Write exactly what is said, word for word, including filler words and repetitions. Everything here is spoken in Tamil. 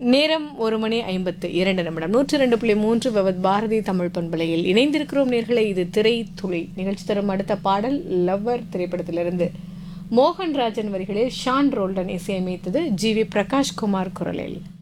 நேரம் ஒரு மணி ஐம்பத்து இரண்டு நிமிடம் நூற்றி ரெண்டு புள்ளி மூன்று விவத் பாரதி தமிழ் பண்பலையில் இணைந்திருக்கிறோம் நேர்களை. இது திரை துளி நிகழ்ச்சி தரும் அடுத்த பாடல் லவ்வர் திரைப்படத்திலிருந்து மோகன்ராஜன் வரிகளில் Shawn Roldan இசையமைத்தது. G we Prakash Kumar குரலில்.